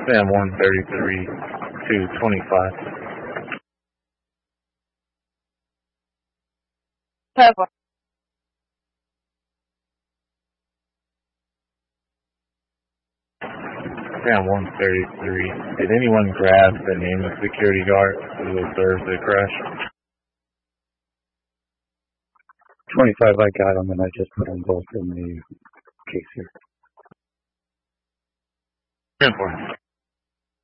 Sam 133 to 25. Perfect. Sam 133. Did anyone grab the name of security guard who observed the crash? 25, I got them, and I just put them both in the case here. 10 points.